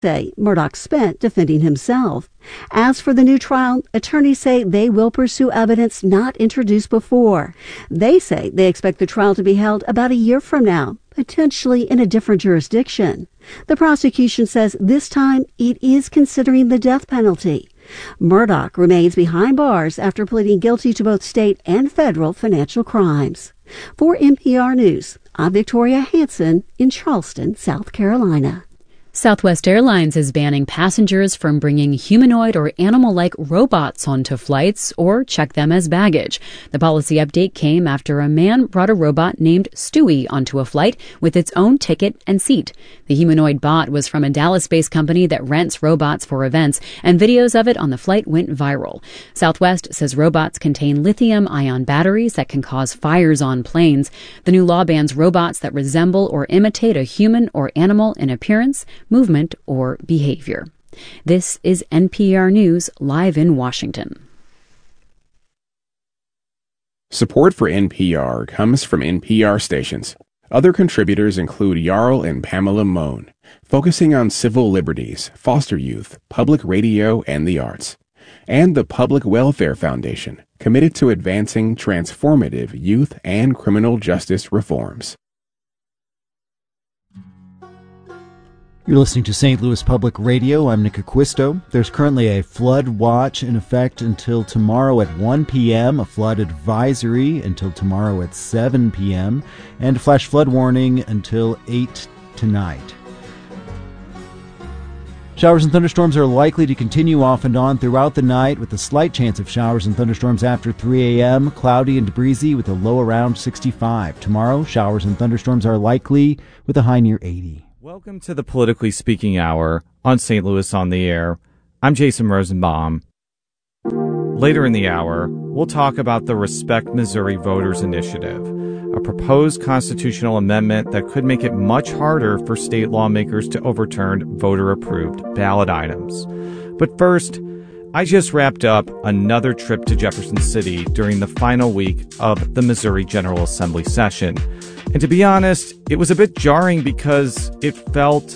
say Murdaugh spent defending himself. As for the new trial, attorneys say they will pursue evidence not introduced before. They say they expect the trial to be held about a year from now, potentially in a different jurisdiction. The prosecution says this time it is considering the death penalty. Murdaugh remains behind bars after pleading guilty to both state and federal financial crimes. For NPR News, I'm Victoria Hansen in Charleston, South Carolina. Southwest Airlines is banning passengers from bringing humanoid or animal-like robots onto flights or check them as baggage. The policy update came after a man brought a robot named Stewie onto a flight with its own ticket and seat. The humanoid bot was from a Dallas-based company that rents robots for events, and videos of it on the flight went viral. Southwest says robots contain lithium-ion batteries that can cause fires on planes. The new law bans robots that resemble or imitate a human or animal in appearance, movement, or behavior. This is NPR News live in Washington. Support for NPR comes from NPR stations. Other contributors include Jarl and Pamela Mohn, focusing on civil liberties, foster youth, public radio, and the arts. And the Public Welfare Foundation, committed to advancing transformative youth and criminal justice reforms. You're listening to St. Louis Public Radio. I'm Nick Acquisto. There's currently a flood watch in effect until tomorrow at 1 p.m., a flood advisory until tomorrow at 7 p.m., and a flash flood warning until 8 tonight. Showers and thunderstorms are likely to continue off and on throughout the night, with a slight chance of showers and thunderstorms after 3 a.m., cloudy and breezy with a low around 65. Tomorrow, showers and thunderstorms are likely with a high near 80. Welcome to the Politically Speaking Hour on St. Louis on the Air. I'm Jason Rosenbaum. Later in the hour, we'll talk about the Respect Missouri Voters Initiative, a proposed constitutional amendment that could make it much harder for state lawmakers to overturn voter-approved ballot items. But first, I just wrapped up another trip to Jefferson City during the final week of the Missouri General Assembly session. And to be honest, it was a bit jarring because it felt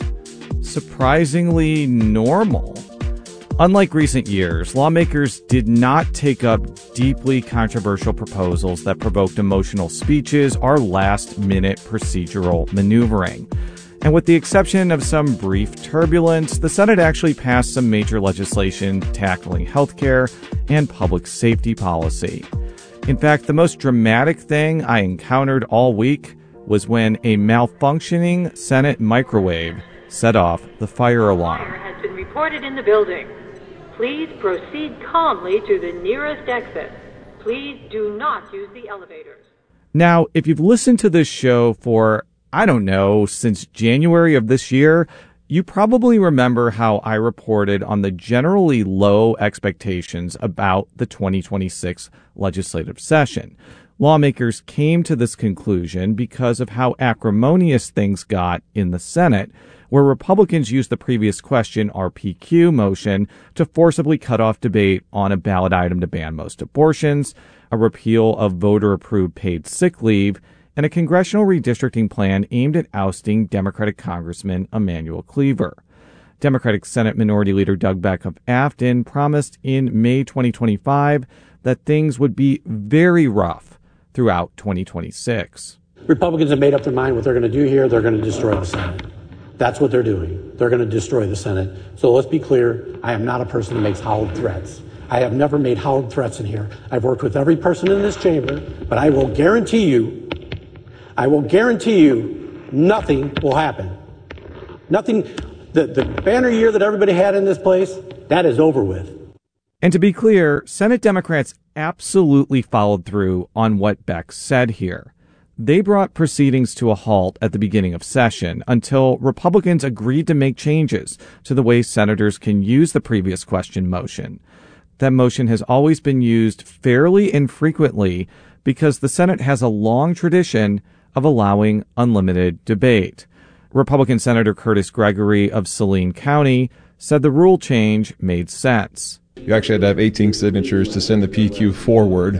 surprisingly normal. Unlike recent years, lawmakers did not take up deeply controversial proposals that provoked emotional speeches or last-minute procedural maneuvering. And with the exception of some brief turbulence, the Senate actually passed some major legislation tackling healthcare and public safety policy. In fact, the most dramatic thing I encountered all week was when a malfunctioning Senate microwave set off the fire alarm. Fire has been reported in the building. Please proceed calmly to the nearest exit. Please do not use the elevators. Now, if you've listened to this show for, I don't know, since January of this year, you probably remember how I reported on the generally low expectations about the 2026 legislative session. Lawmakers came to this conclusion because of how acrimonious things got in the Senate, where Republicans used the previous question RPQ motion to forcibly cut off debate on a ballot item to ban most abortions, a repeal of voter-approved paid sick leave, and a congressional redistricting plan aimed at ousting Democratic Congressman Emanuel Cleaver. Democratic Senate Minority Leader Doug Beck of Afton promised in May 2025 that things would be very rough throughout 2026. Republicans have made up their mind what they're going to do here. They're going to destroy the Senate. That's what they're doing. They're going to destroy the Senate. So let's be clear. I am not a person who makes howled threats. I have never made howled threats in here. I've worked with every person in this chamber, but I will guarantee you, nothing will happen. Nothing. The banner year that everybody had in this place, that is over with. And to be clear, Senate Democrats absolutely followed through on what Beck said here. They brought proceedings to a halt at the beginning of session until Republicans agreed to make changes to the way senators can use the previous question motion. That motion has always been used fairly infrequently because the Senate has a long tradition of allowing unlimited debate. Republican Senator Curtis Gregory of Saline County said the rule change made sense. you actually had to have 18 signatures to send the PQ forward,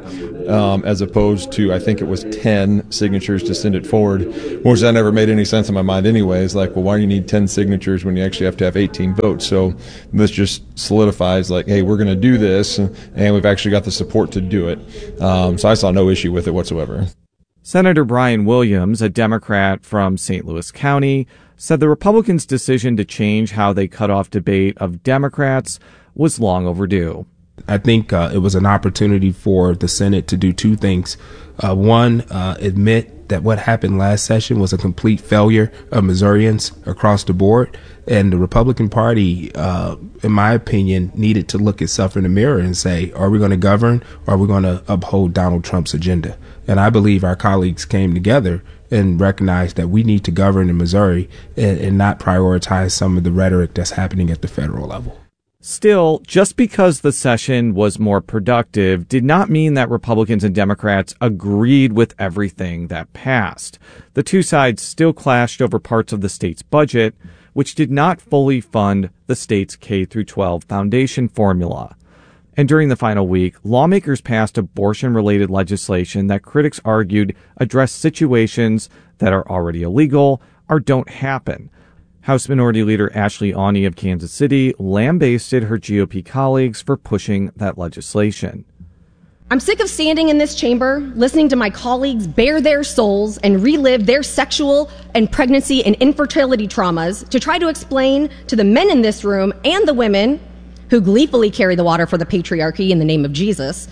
as opposed to, I think it was 10 signatures to send it forward, which that never made any sense in my mind anyways. Like, well, why do you need 10 signatures when you actually have to have 18 votes? So this just solidifies, like, hey, we're going to do this, and we've actually got the support to do it. So I saw no issue with it whatsoever. Senator Brian Williams, a Democrat from St. Louis County, said the Republicans' decision to change how they cut off debate of Democrats was long overdue. I think it was an opportunity for the Senate to do two things. One, admit that what happened last session was a complete failure of Missourians across the board. And the Republican Party, in my opinion, needed to look itself in the mirror and say, are we going to govern, or are we going to uphold Donald Trump's agenda? And I believe our colleagues came together and recognized that we need to govern in Missouri and not prioritize some of the rhetoric that's happening at the federal level. Still, just because the session was more productive did not mean that Republicans and Democrats agreed with everything that passed. The two sides still clashed over parts of the state's budget, which did not fully fund the state's K-12 foundation formula. And during the final week, lawmakers passed abortion-related legislation that critics argued addressed situations that are already illegal or don't happen. House Minority Leader Ashley Aune of Kansas City lambasted her GOP colleagues for pushing that legislation. I'm sick of standing in this chamber, listening to my colleagues bare their souls and relive their sexual and pregnancy and infertility traumas to try to explain to the men in this room and the women who gleefully carry the water for the patriarchy in the name of Jesus,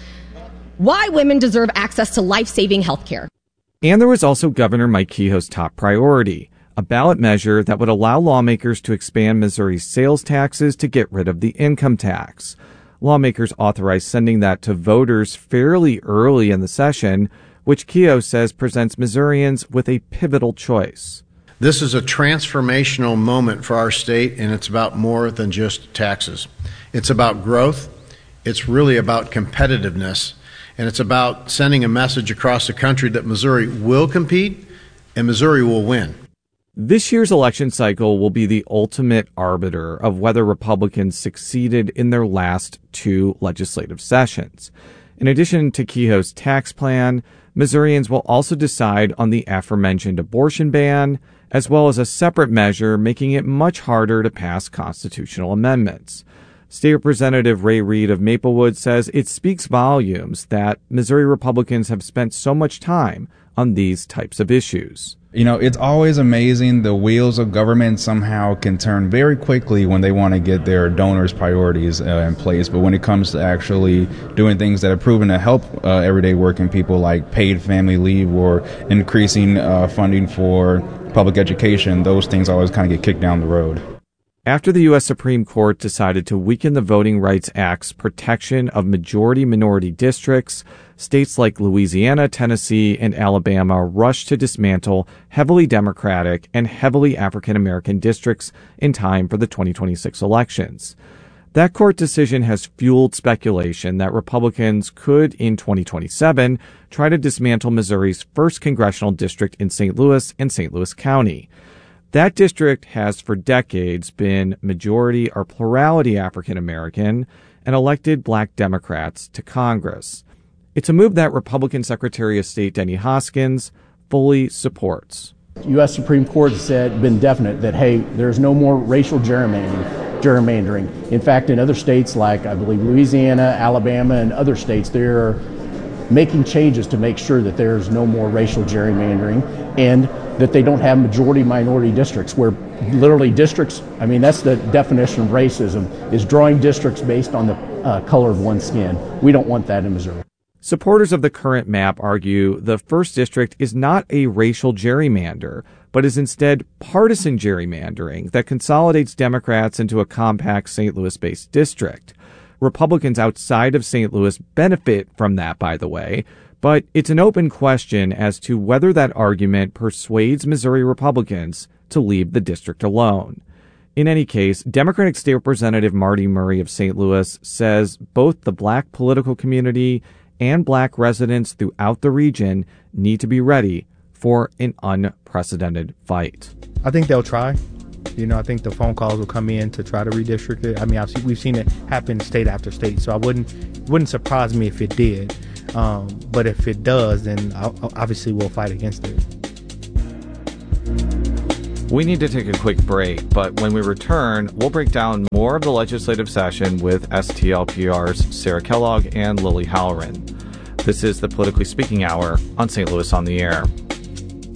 why women deserve access to life-saving health care. And there was also Governor Mike Kehoe's top priority, a ballot measure that would allow lawmakers to expand Missouri's sales taxes to get rid of the income tax. Lawmakers authorized sending that to voters fairly early in the session, which Kehoe says presents Missourians with a pivotal choice. This is a transformational moment for our state, and it's about more than just taxes. It's about growth. It's really about competitiveness, and it's about sending a message across the country that Missouri will compete and Missouri will win. This year's election cycle will be the ultimate arbiter of whether Republicans succeeded in their last two legislative sessions. In addition to Kehoe's tax plan, Missourians will also decide on the aforementioned abortion ban, as well as a separate measure making it much harder to pass constitutional amendments. State Representative Ray Reed of Maplewood says it speaks volumes that Missouri Republicans have spent so much time on these types of issues. You know, it's always amazing the wheels of government somehow can turn very quickly when they want to get their donors' priorities in place. But when it comes to actually doing things that are proven to help everyday working people, like paid family leave or increasing funding for public education, those things always kind of get kicked down the road. After the U.S. Supreme Court decided to weaken the Voting Rights Act's protection of majority-minority districts, states like Louisiana, Tennessee, and Alabama rushed to dismantle heavily Democratic and heavily African-American districts in time for the 2026 elections. That court decision has fueled speculation that Republicans could, in 2027, try to dismantle Missouri's first congressional district in St. Louis and St. Louis County. That district has for decades been majority or plurality African American and elected black Democrats to Congress. It's a move that Republican Secretary of State Denny Hoskins fully supports. The U.S. Supreme Court has been definite that, hey, there's no more racial gerrymandering. In fact, in other states like, I believe, Louisiana, Alabama, and other states, they're making changes to make sure that there's no more racial gerrymandering and that they don't have majority-minority districts where literally districts, I mean, that's the definition of racism, is drawing districts based on the color of one's skin. We don't want that in Missouri. Supporters of the current map argue the first district is not a racial gerrymander, but is instead partisan gerrymandering that consolidates Democrats into a compact St. Louis-based district. Republicans outside of St. Louis benefit from that, by the way, but it's an open question as to whether that argument persuades Missouri Republicans to leave the district alone. In any case, Democratic State Representative Marty Murray of St. Louis says both the black political community and black residents throughout the region need to be ready for an unprecedented fight. I think they'll try. I think the phone calls will come in to try to redistrict it. I mean, we've seen it happen state after state, so it wouldn't surprise me if it did. But if it does, then obviously we'll fight against it. We need to take a quick break, but when we return, we'll break down more of the legislative session with STLPR's Sarah Kellogg and Lily Halloran. This is the Politically Speaking Hour on St. Louis on the Air.